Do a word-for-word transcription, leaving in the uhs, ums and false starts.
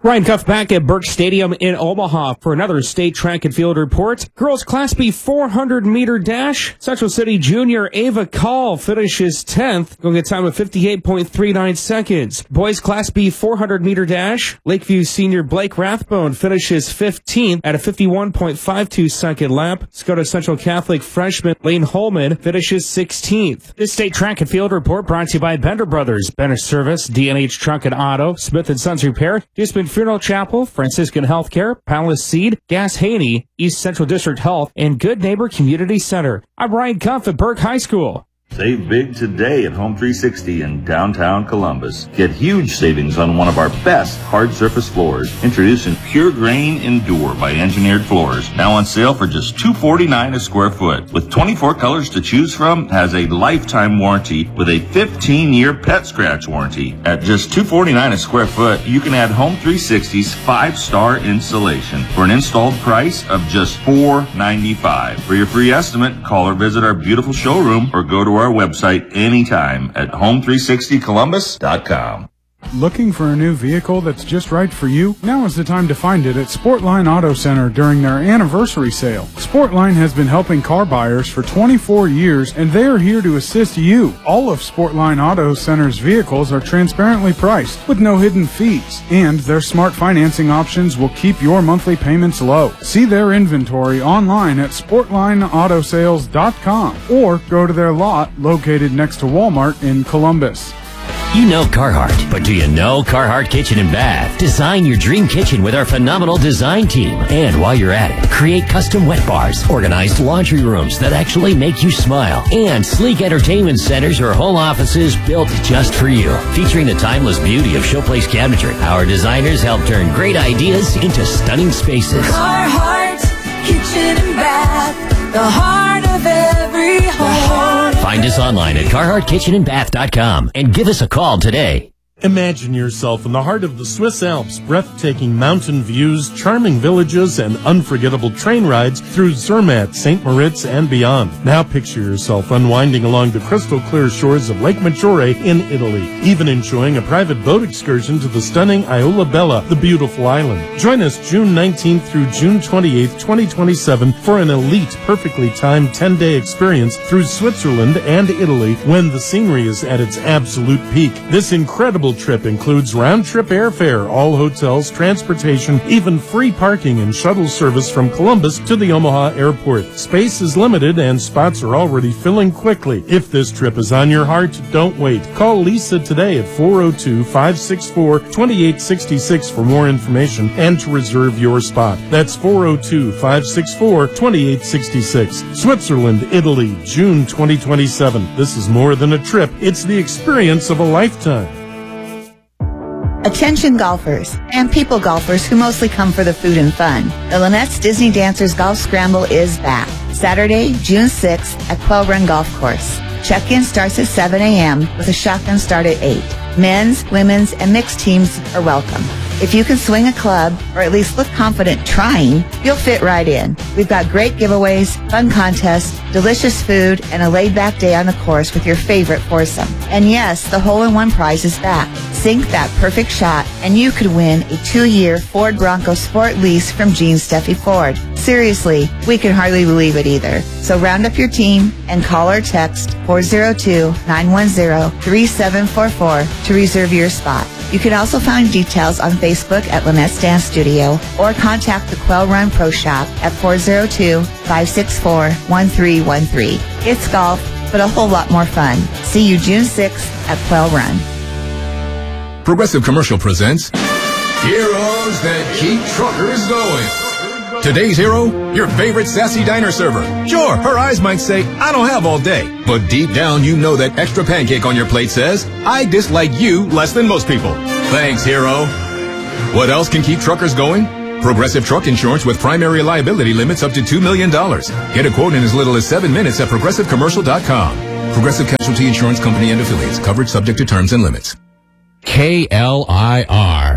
Ryan Cuff back at Burke Stadium in Omaha for another state track and field report. Girls Class B four hundred meter dash. Central City junior Ava Call finishes tenth, going a time of fifty-eight point three nine seconds. Boys Class B four hundred meter dash. Lakeview senior Blake Rathbone finishes fifteenth at a fifty-one point five two second lap. Scota Central Catholic freshman Lane Holman finishes sixteenth. This state track and field report brought to you by Bender Brothers, Bender Service, D N H Truck and Auto, Smith and Sons Repair, Duesman Funeral Chapel, Franciscan Healthcare, Palace Seed, Gas Haney, East Central District Health, and Good Neighbor Community Center. I'm Ryan Cuff at Burke High School. Save big today at Home three sixty in downtown Columbus. Get huge savings on one of our best hard surface floors. Introducing Pure Grain Endure by Engineered Floors. Now on sale for just two forty-nine a square foot. With twenty-four colors to choose from, has a lifetime warranty with a fifteen year pet scratch warranty. At just two forty-nine a square foot, you can add Home three sixty's five star installation for an installed price of just four ninety-five. For your free estimate, call or visit our beautiful showroom or go to our website anytime at home three sixty columbus dot com. Looking for a new vehicle that's just right for you? Now is the time to find it at Sportline Auto Center during their anniversary sale. Sportline has been helping car buyers for twenty-four years, and they are here to assist you. All of Sportline Auto Center's vehicles are transparently priced with no hidden fees, and their smart financing options will keep your monthly payments low. See their inventory online at sportline auto sales dot com or go to their lot located next to Walmart in Columbus. You know Carhartt, but do you know Carhartt Kitchen and Bath? Design your dream kitchen with our phenomenal design team. And while you're at it, create custom wet bars, organized laundry rooms that actually make you smile, and sleek entertainment centers or home offices built just for you. Featuring the timeless beauty of Showplace cabinetry, our designers help turn great ideas into stunning spaces. Carhartt Kitchen and Bath, the heart of every home. Find us online at carhartt kitchen and bath dot com and give us a call today. Imagine yourself in the heart of the Swiss Alps, breathtaking mountain views, charming villages, and unforgettable train rides through Zermatt, Saint Moritz, and beyond. Now picture yourself unwinding along the crystal clear shores of Lake Maggiore in Italy, even enjoying a private boat excursion to the stunning Isola Bella, the beautiful island. Join us June nineteenth through June twenty-eighth, twenty twenty-seven for an elite, perfectly timed ten-day experience through Switzerland and Italy when the scenery is at its absolute peak. This incredible trip includes round-trip airfare, all hotels, transportation, even free parking and shuttle service from Columbus to the Omaha airport. Space is limited and spots are already filling quickly. If this trip is on your heart, don't wait. Call Lisa today at four oh two, five six four, two eight six six for more information and to reserve your spot. That's four oh two, five six four, two eight six six. Switzerland, Italy, June twenty twenty-seven. This is more than a trip. It's the experience of a lifetime. Attention golfers and people golfers who mostly come for the food and fun. The Lynette's Disney Dancers Golf Scramble is back. Saturday, June sixth at Quail Run Golf Course. Check-in starts at seven a.m. with a shotgun start at eight. Men's, women's, and mixed teams are welcome. If you can swing a club, or at least look confident trying, you'll fit right in. We've got great giveaways, fun contests, delicious food, and a laid-back day on the course with your favorite foursome. And yes, the hole-in-one prize is back. Sink that perfect shot, and you could win a two-year Ford Bronco Sport lease from Gene Steffi Ford. Seriously, we can hardly believe it either. So round up your team and call or text four oh two, nine one oh, three seven four four to reserve your spot. You can also find details on Facebook at Lynette's Dance Studio or contact the Quail Run Pro Shop at four oh two, five six four, one three one three. It's golf, but a whole lot more fun. See you June sixth at Quail Run. Progressive Commercial presents Heroes That Keep Truckers Going. Today's hero, your favorite sassy diner server. Sure, her eyes might say, I don't have all day. But deep down, you know that extra pancake on your plate says, I dislike you less than most people. Thanks, hero. What else can keep truckers going? Progressive Truck Insurance with primary liability limits up to two million dollars. Get a quote in as little as seven minutes at progressive commercial dot com. Progressive Casualty Insurance Company and Affiliates. Coverage subject to terms and limits. K L I R.